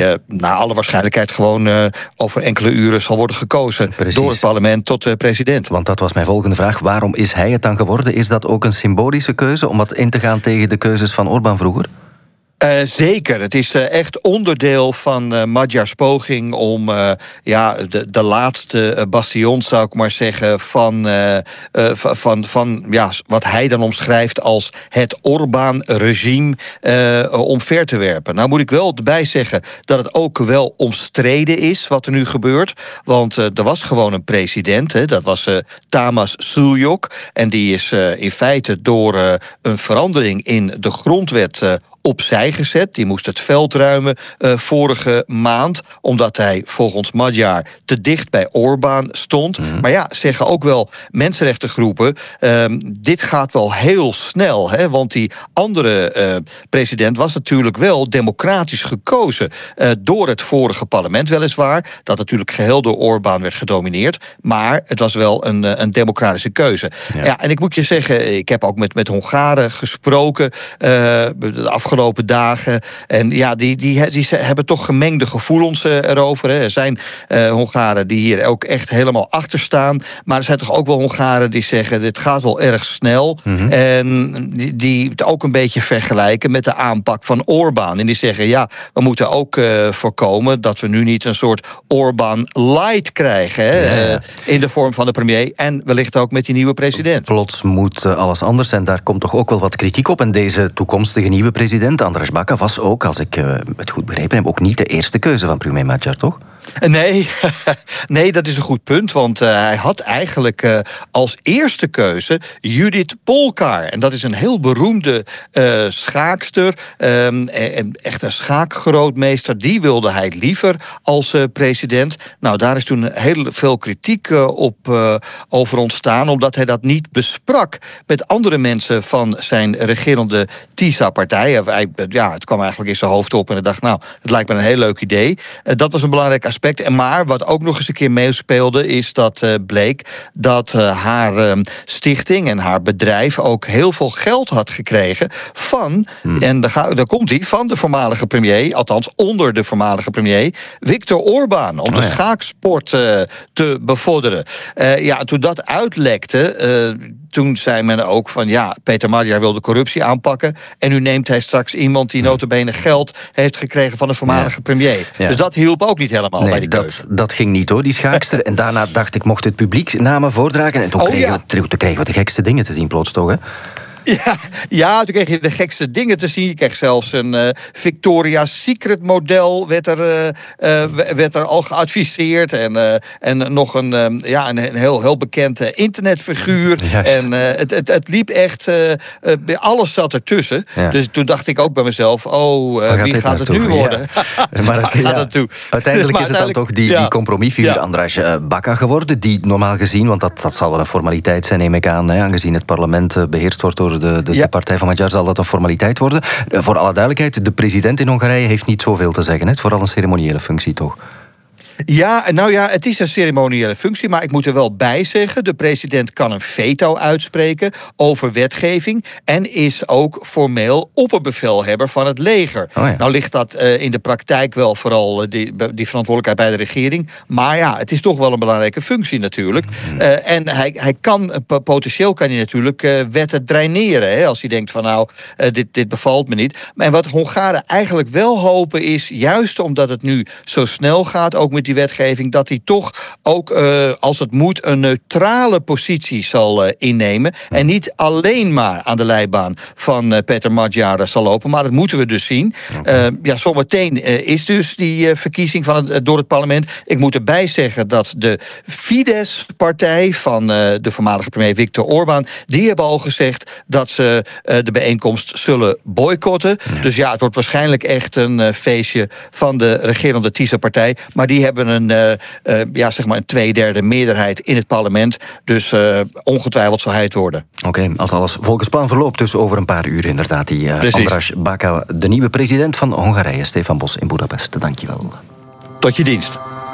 die naar alle waarschijnlijkheid gewoon over enkele uren zal worden gekozen door het parlement tot president. Want dat was mijn volgende vraag. Waarom is hij het dan geworden? Is dat ook een symbolische keuze om wat in te gaan tegen de keuzes van Orbán vroeger? Zeker. Het is echt onderdeel van Magyars poging om de laatste bastion, zou ik maar zeggen, van wat hij dan omschrijft als het Orbán-regime omver te werpen. Nou moet ik wel erbij zeggen dat het ook wel omstreden is wat er nu gebeurt. Want er was gewoon een president, dat was Tamás Suljók. En die is in feite door een verandering in de grondwet opzij gezet. Die moest het veld ruimen vorige maand, omdat hij volgens Magyar te dicht bij Orbán stond. Maar ja, zeggen ook wel mensenrechtengroepen, dit gaat wel heel snel, hè, want die andere president was natuurlijk wel democratisch gekozen door het vorige parlement weliswaar, dat natuurlijk geheel door Orbán werd gedomineerd, maar het was wel een democratische keuze. Ja, en ik moet je zeggen, ik heb ook met Hongaren gesproken de afgelopen dagen. En ja, die hebben toch gemengde gevoelens erover. Hè. Er zijn Hongaren die hier ook echt helemaal achter staan. Maar er zijn toch ook wel Hongaren die zeggen, dit gaat wel erg snel. En die het ook een beetje vergelijken met de aanpak van Orbán. En die zeggen, ja, we moeten ook voorkomen dat we nu niet een soort Orbán-light krijgen. Hè, in de vorm van de premier. En wellicht ook met die nieuwe president. Plots moet alles anders en daar komt toch ook wel wat kritiek op. En deze toekomstige nieuwe president, András Baka, was ook, als ik het goed begrepen heb, ook niet de eerste keuze van premier Magyar, toch? Nee, dat is een goed punt. Want hij had eigenlijk als eerste keuze Judith Polkar. En dat is een heel beroemde schaakster. En echt een schaakgrootmeester. Die wilde hij liever als president. Nou, daar is toen heel veel kritiek over ontstaan. Omdat hij dat niet besprak met andere mensen van zijn regerende TISA-partij. Het kwam eigenlijk in zijn hoofd op. En hij dacht, nou, het lijkt me een heel leuk idee. Dat was een belangrijk aspect. En maar wat ook nog eens een keer meespeelde, is dat bleek dat haar stichting en haar bedrijf ook heel veel geld had gekregen van, en daar komt hij, van de voormalige premier, althans onder de voormalige premier, Viktor Orbán, om de schaaksport te bevorderen. Toen dat uitlekte, toen zei men ook van, ja, Peter Magyar wil de corruptie aanpakken en nu neemt hij straks iemand die nota bene geld heeft gekregen van de voormalige premier. Ja. Dus dat hielp ook niet helemaal bij die keuze. Dat ging niet hoor, die schaakster. En daarna dacht ik, mocht het publiek namen voordragen. En toen kregen we de gekste dingen te zien plots, toch? Hè? Ja, toen kreeg je de gekste dingen te zien. Je kreeg zelfs een Victoria's Secret model werd er al geadviseerd. En nog een heel bekend internetfiguur. En het liep echt, alles zat ertussen. Ja. Dus toen dacht ik ook bij mezelf, wie gaat het nu worden? Uiteindelijk is het dan toch die compromisfiguur András Baka geworden. Die normaal gezien, want dat zal wel een formaliteit zijn, neem ik aan, aangezien het parlement beheerst wordt door de partij van Magyar, zal dat een formaliteit worden. Voor alle duidelijkheid, de president in Hongarije heeft niet zoveel te zeggen. Het is vooral een ceremoniële functie, toch? Ja, het is een ceremoniële functie, maar ik moet er wel bij zeggen, de president kan een veto uitspreken over wetgeving en is ook formeel opperbevelhebber van het leger. Nou ligt dat in de praktijk wel vooral die verantwoordelijkheid bij de regering, maar ja, het is toch wel een belangrijke functie natuurlijk. En hij potentieel kan hij natuurlijk wetten draineren, hè, als hij denkt van dit bevalt me niet. En wat Hongaren eigenlijk wel hopen is, juist omdat het nu zo snel gaat, ook met die wetgeving, dat hij toch ook, als het moet, een neutrale positie zal innemen. En niet alleen maar aan de leibaan van Peter Magyar zal lopen. Maar dat moeten we dus zien. Zometeen is dus die verkiezing door het parlement. Ik moet erbij zeggen dat de Fidesz-partij van de voormalige premier Viktor Orbán, die hebben al gezegd dat ze de bijeenkomst zullen boycotten. Dus het wordt waarschijnlijk echt een feestje van de regerende TISA-partij. Maar die hebben een 2/3 meerderheid in het parlement. Dus ongetwijfeld zal hij het worden. Oké, als alles volgens plan verloopt, dus over een paar uur inderdaad. Die András Baka, de nieuwe president van Hongarije. Stefan Bos in Boedapest, dankjewel. Tot je dienst.